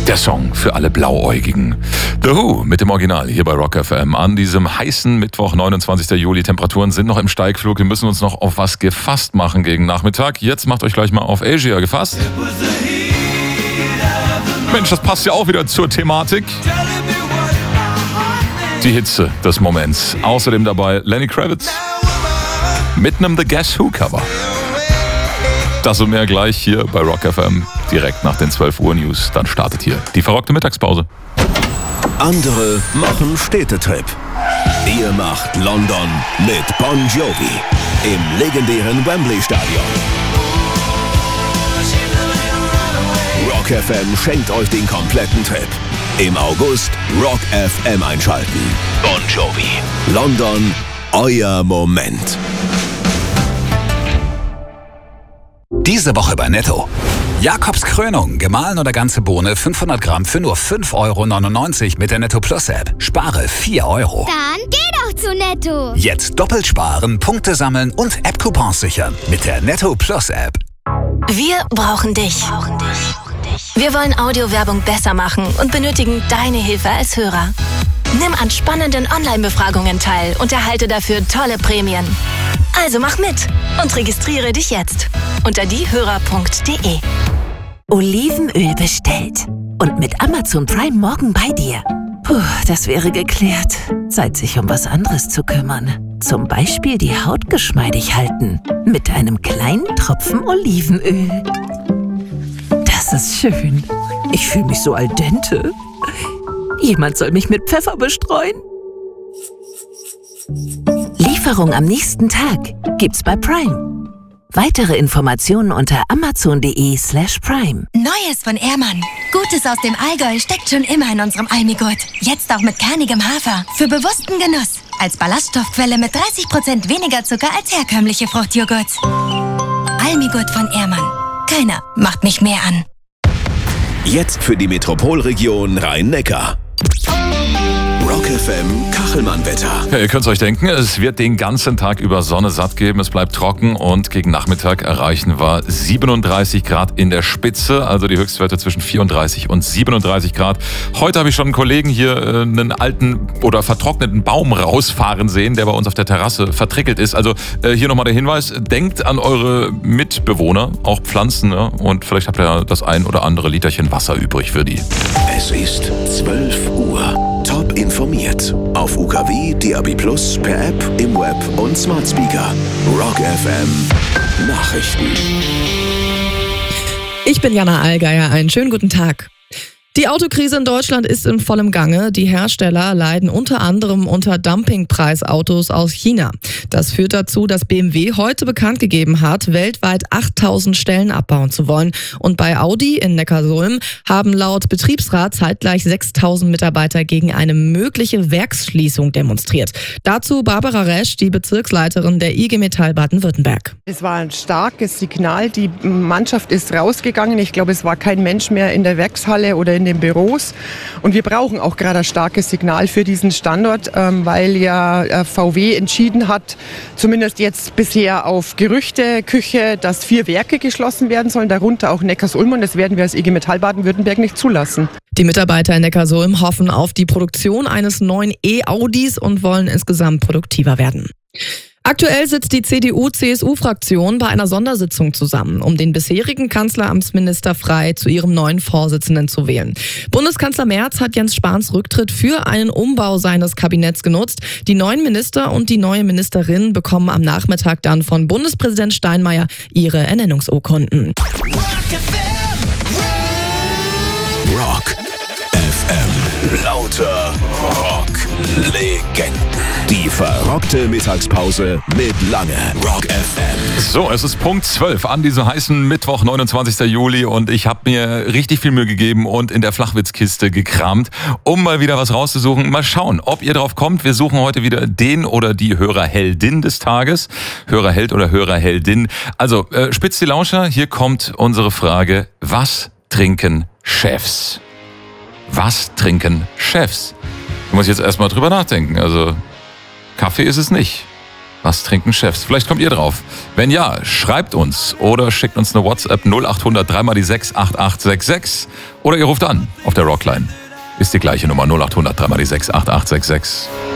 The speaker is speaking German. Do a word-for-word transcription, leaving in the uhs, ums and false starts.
Der Song für alle Blauäugigen. The Who mit dem Original hier bei Rock F M an diesem heißen Mittwoch, neunundzwanzigsten Juli. Temperaturen sind noch im Steigflug. Wir müssen uns noch auf was gefasst machen gegen Nachmittag. Jetzt macht euch gleich mal auf Asia gefasst. Mensch, das passt ja auch wieder zur Thematik. Die Hitze des Moments. Außerdem dabei Lenny Kravitz mit einem The Guess Who Cover. Das und mehr gleich hier bei Rock F M, direkt nach den zwölf Uhr News. Dann startet hier die verrockte Mittagspause. Andere machen Städtetrip. Ihr macht London mit Bon Jovi im legendären Wembley Stadion. Rock F M schenkt euch den kompletten Trip. Im August Rock F M einschalten. Bon Jovi. London, euer Moment. Diese Woche bei Netto. Jakobs Krönung, gemahlen oder ganze Bohne, fünfhundert Gramm für nur fünf Euro neunundneunzig mit der Netto Plus App. Spare vier Euro. Dann geh doch zu Netto. Jetzt doppelt sparen, Punkte sammeln und App-Coupons sichern mit der Netto Plus App. Wir brauchen dich. Wir wollen Audiowerbung besser machen und benötigen deine Hilfe als Hörer. Nimm an spannenden Online-Befragungen teil und erhalte dafür tolle Prämien. Also mach mit und registriere dich jetzt unter diehörer punkt de. Olivenöl bestellt und mit Amazon Prime morgen bei dir. Puh, das wäre geklärt. Zeit, sich um was anderes zu kümmern. Zum Beispiel die Haut geschmeidig halten mit einem kleinen Tropfen Olivenöl. Das ist schön. Ich fühle mich so al dente. Jemand soll mich mit Pfeffer bestreuen. Lieferung am nächsten Tag gibt's bei Prime. Weitere Informationen unter amazon.de slash prime. Neues von Ehrmann. Gutes aus dem Allgäu steckt schon immer in unserem Almigurt. Jetzt auch mit kernigem Hafer. Für bewussten Genuss. Als Ballaststoffquelle mit dreißig Prozent weniger Zucker als herkömmliche Fruchtjoghurts. Almigurt von Ehrmann. Keiner macht mich mehr an. Jetzt für die Metropolregion Rhein-Neckar. Rock F M Kachelmann-Wetter. Ja, ihr könnt es euch denken, es wird den ganzen Tag über Sonne satt geben. Es bleibt trocken und gegen Nachmittag erreichen wir siebenunddreißig Grad in der Spitze. Also die Höchstwerte zwischen vierunddreißig und siebenunddreißig Grad. Heute habe ich schon einen Kollegen hier äh, einen alten oder vertrockneten Baum rausfahren sehen, der bei uns auf der Terrasse vertrickelt ist. Also äh, hier nochmal der Hinweis, denkt an eure Mitbewohner, auch Pflanzen. Ne? Und vielleicht habt ihr das ein oder andere Literchen Wasser übrig für die. Es ist zwölf Uhr. Top informiert. Auf U K W, D A B plus, per App, im Web und Smart Speaker. Rock F M Nachrichten. Ich bin Jana Allgeier. Einen schönen guten Tag. Die Autokrise in Deutschland ist in vollem Gange. Die Hersteller leiden unter anderem unter Dumpingpreisautos aus China. Das führt dazu, dass B M W heute bekannt gegeben hat, weltweit achttausend Stellen abbauen zu wollen. Und bei Audi in Neckarsulm haben laut Betriebsrat zeitgleich sechstausend Mitarbeiter gegen eine mögliche Werksschließung demonstriert. Dazu Barbara Resch, die Bezirksleiterin der I G Metall Baden-Württemberg. Es war ein starkes Signal. Die Mannschaft ist rausgegangen. Ich glaube, es war kein Mensch mehr in der Werkshalle oder in in den Büros. Und wir brauchen auch gerade ein starkes Signal für diesen Standort, weil ja V W entschieden hat, zumindest jetzt bisher auf Gerüchte, Küche, dass vier Werke geschlossen werden sollen, darunter auch Neckarsulm. Und das werden wir als I G Metall Baden-Württemberg nicht zulassen. Die Mitarbeiter in Neckarsulm hoffen auf die Produktion eines neuen E-Audis und wollen insgesamt produktiver werden. Aktuell sitzt die C D U-C S U-Fraktion bei einer Sondersitzung zusammen, um den bisherigen Kanzleramtsminister Frey zu ihrem neuen Vorsitzenden zu wählen. Bundeskanzler Merz hat Jens Spahns Rücktritt für einen Umbau seines Kabinetts genutzt. Die neuen Minister und die neue Ministerin bekommen am Nachmittag dann von Bundespräsident Steinmeier ihre Ernennungsurkunden. Rock F M. Lauter Rock-Legenden. Die verrockte Mittagspause mit Lange. Rock F M. So, es ist Punkt zwölf an diesem heißen Mittwoch, neunundzwanzigsten Juli und ich habe mir richtig viel Mühe gegeben und in der Flachwitzkiste gekramt, um mal wieder was rauszusuchen. Mal schauen, ob ihr drauf kommt. Wir suchen heute wieder den oder die Hörerheldin des Tages. Hörerheld oder Hörerheldin. Also, äh, spitzt die Lauscher, hier kommt unsere Frage. Was trinken Chefs? Was trinken Chefs? Da muss ich jetzt erstmal drüber nachdenken. Also, Kaffee ist es nicht. Was trinken Chefs? Vielleicht kommt ihr drauf. Wenn ja, schreibt uns oder schickt uns eine WhatsApp null acht hundert drei mal die sechs acht acht sechs sechs oder ihr ruft an auf der Rockline. Ist die gleiche Nummer null acht hundert drei mal die sechs acht acht sechs sechs.